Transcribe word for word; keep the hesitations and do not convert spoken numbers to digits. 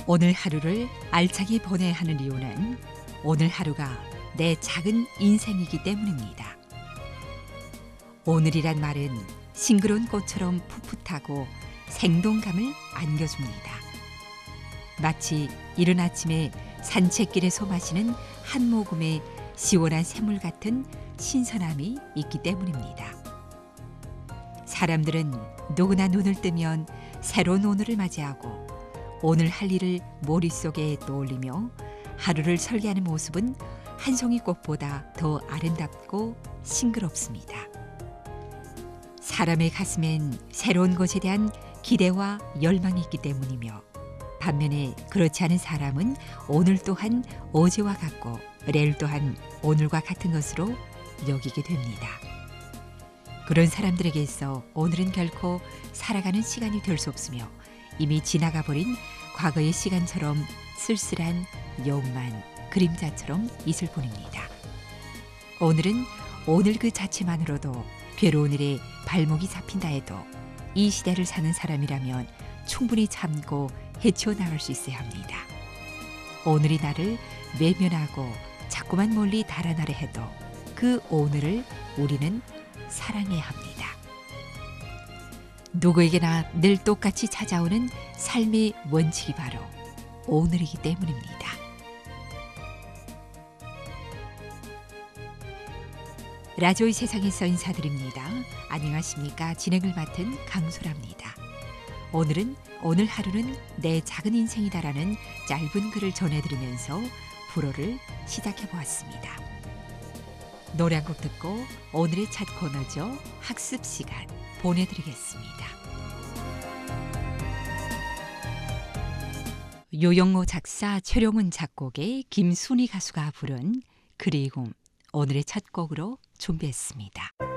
오늘 하루를 알차게 보내야 하는 이유는 오늘 하루가 내 작은 인생이기 때문입니다. 오늘이란 말은 싱그러운 꽃처럼 풋풋하고 생동감을 안겨줍니다. 마치 이른 아침에 산책길에서 마시는 한 모금의 시원한 샘물 같은 신선함이 있기 때문입니다. 사람들은 누구나 눈을 뜨면 새로운 오늘을 맞이하고 오늘 할 일을 머릿속에 떠올리며 하루를 설계하는 모습은 한 송이 꽃보다 더 아름답고 싱그럽습니다. 사람의 가슴엔 새로운 것에 대한 기대와 열망이 있기 때문이며 반면에 그렇지 않은 사람은 오늘 또한 어제와 같고 내일 또한 오늘과 같은 것으로 여기게 됩니다. 그런 사람들에게서 오늘은 결코 살아가는 시간이 될 수 없으며 이미 지나가 버린 과거의 시간처럼 쓸쓸한 영만 그림자처럼 있을 뿐입니다. 오늘은 오늘 그 자체만으로도 괴로운 일에 발목이 잡힌다 해도 이 시대를 사는 사람이라면 충분히 참고 헤쳐나갈 수 있어야 합니다. 오늘이 나를 외면하고 자꾸만 멀리 달아나려 해도 그 오늘을 우리는 사랑해야 합니다. 누구에게나 늘 똑같이 찾아오는 삶의 원칙이 바로 오늘이기 때문입니다. 라디오의 세상에서 인사드립니다. 안녕하십니까? 진행을 맡은 강소라입니다. 오늘은 오늘 하루는 내 작은 인생이다라는 짧은 글을 전해드리면서 불어를 시작해 보았습니다. 노래 한 곡 듣고 오늘의 첫 코너죠. 학습 시간 보내드리겠습니다. 요영모 작사, 최룡은 작곡의 김순희 가수가 부른 그리움 오늘의 첫 곡으로 준비했습니다.